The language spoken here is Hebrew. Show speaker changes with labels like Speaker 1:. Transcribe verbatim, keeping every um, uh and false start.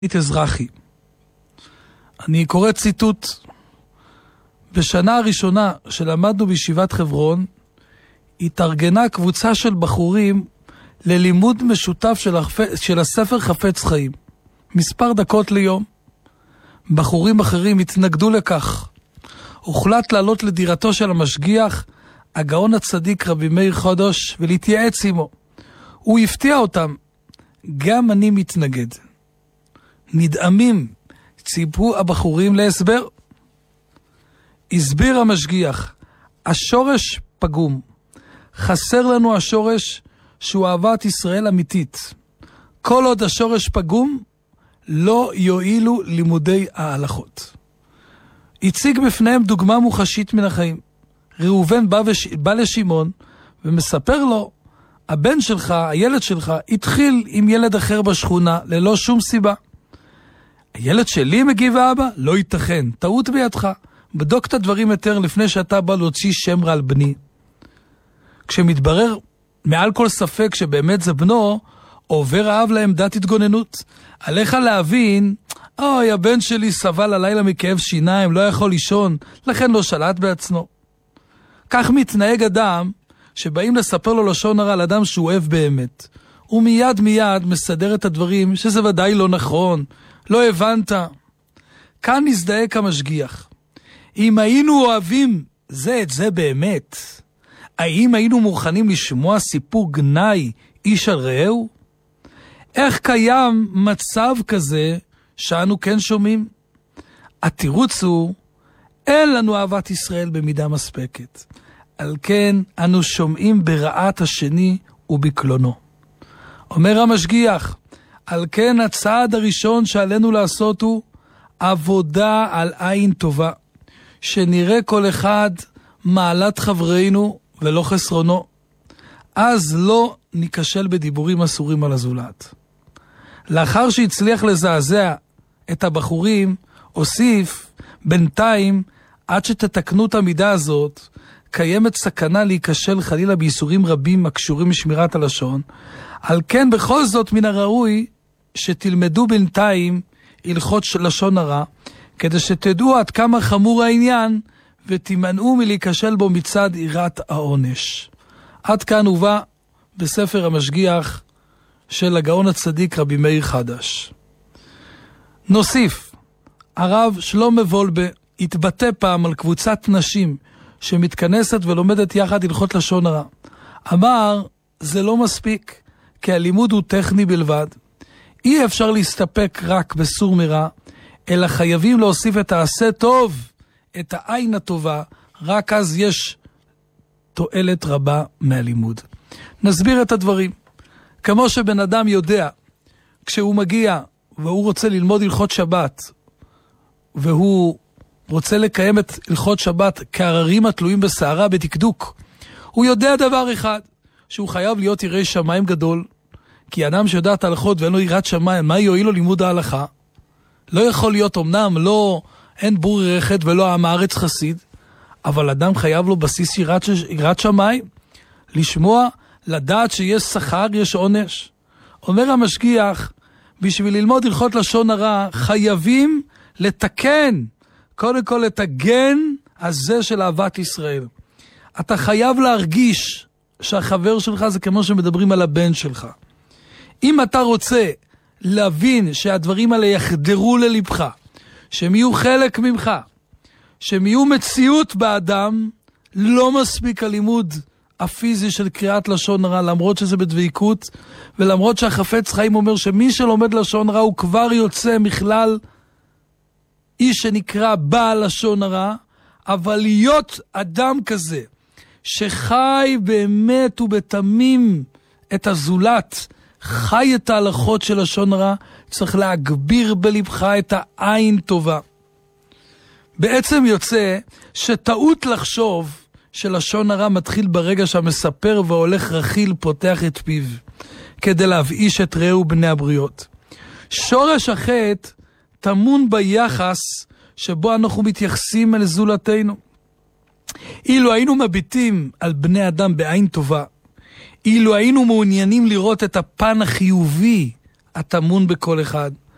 Speaker 1: אזרחי. אני קורא ציטוט. בשנה הראשונה שלמדנו בישיבת חברון, התארגנה קבוצה של בחורים ללימוד משותף של, החפ... של הספר חפץ חיים. מספר דקות ליום. בחורים אחרים התנגדו לכך. הוחלט לעלות לדירתו של המשגיח, הגאון הצדיק רבי מאיר חודש, ולהתייעץ עמו. הוא הפתיע אותם. גם אני מתנגד. נדאמים, ציפו הבחורים להסבר. הסביר המשגיח, השורש פגום. חסר לנו השורש שהוא אהבת ישראל אמיתית. כל עוד השורש פגום, לא יועילו לימודי ההלכות. הציג בפניהם דוגמה מוחשית מן החיים. ראובן בא, וש... בא לשמעון ומספר לו, הבן שלך, הילד שלך, התחיל עם ילד אחר בשכונה ללא שום סיבה. הילד שלי מגיב האבא? לא ייתכן, טעות בידך. בדוק את הדברים יותר לפני שאתה בא להוציא שם רע על בני. כשמתברר מעל כל ספק שבאמת זה בנו, עובר האב לעמדת התגוננות. עליך להבין, אוי, הבן שלי סבל הלילה מכאב שיניים, לא יכול לישון, לכן לא שלט בעצמו. כך מתנהג אדם שבאים לספר לו לשון הרע על אדם שהוא אוהב באמת. הוא מיד מיד מסדר את הדברים שזה ודאי לא נכון, לא הבנת. כאן נזדהק המשגיח. אם היינו אוהבים זה את זה באמת, האם היינו מוכנים לשמוע סיפור גנאי איש על רעהו? איך קיים מצב כזה שאנו כן שומעים? התירוץ הוא, אין לנו אהבת ישראל במידה מספקת. על כן אנו שומעים ברעת השני ובקלונו. אומר המשגיח, על כן הצעד הראשון שעלינו לעשות הוא עבודה על עין טובה, שנראה כל אחד מעלת חברינו ולא חסרונו. אז לא ניקשל בדיבורים אסורים על הזולת. לאחר שהצליח לזעזע את הבחורים, הוסיף, בינתיים, עד שתתקנו את המידה הזאת, קיימת סכנה להיקשל חלילה באיסורים רבים הקשורים משמירת הלשון. על כן בכל זאת מן הראוי שתלמדו בינתיים הלכות לשון הרע, כדי שתדעו עד כמה חמור העניין ותימנעו מלהיקשל בו מצד יראת העונש. עד כאן הובא בספר המשגיח של הגאון הצדיק רבי מאיר חדש. נוסיף, הרב שלמה וולבה התבטא פעם על קבוצת נשים שמתכנסת ולומדת יחד הלכות לשון הרע. אמר, זה לא מספיק, כי הלימוד הוא טכני בלבד. אי אפשר להסתפק רק בסור מרע, אלא חייבים להוסיף את העשה טוב, את העין הטובה, רק אז יש תועלת רבה מהלימוד. נסביר את הדברים. כמו שבן אדם יודע, כשהוא מגיע והוא רוצה ללמוד הלכות שבת, והוא רוצה לקיים את הלכות שבת כעררים התלויים בשערה בתקדוק, הוא יודע דבר אחד, שהוא חייב להיות ירא שמיים גדול, כי אדם שיודע את ההלכות ואין לו יראת שמיים, מה יועיל לו לימוד ההלכה? לא יכול להיות אמנם, לא, אין בור ירחת ולא עם הארץ חסיד, אבל אדם חייב לו בסיס יראת, יראת שמיים, לשמוע, לדעת שיש שכר, יש עונש. אומר המשגיח, בשביל ללמוד הלכות לשון הרע, חייבים לתקן, קודם כל את הגן הזה של אהבת ישראל. אתה חייב להרגיש שהחבר שלך זה כמו שמדברים על הבן שלך. אם אתה רוצה להבין שהדברים האלה יחדרו ללבך, שהם יהיו חלק ממך, שהם יהיו מציאות באדם, לא מספיק הלימוד הפיזי של קריאת לשון רע, למרות שזה בדביקות, ולמרות שהחפץ חיים אומר שמי שלומד לשון רע הוא כבר יוצא מכלל איש שנקרא בעל לשון הרע, אבל להיות אדם כזה שחי באמת ובתמים את הזולת, חי את ההלכות של לשון הרע, צריך להגביר בלבך את העין טובה. בעצם יוצא שטעות לחשוב שלשון הרע מתחיל ברגע שהמספר והולך רכיל פותח את פיו, כדי להבאיש את רעהו בני הבריות. שורש החטא טמון ביחס שבו אנחנו מתייחסים אל זולתנו. אילו היינו מביטים על בני אדם בעין טובה, אילו היינו מעוניינים לראות את הפן החיובי הטמון בכל אחד,